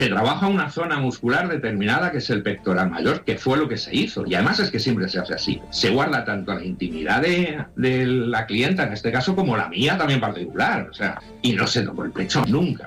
se trabaja una zona muscular determinada que es el pectoral mayor, que fue lo que se hizo. Y además es que siempre se hace así. Se guarda tanto la intimidad de la clienta, en este caso, como la mía también particular. O sea, y no se tocó el pecho nunca.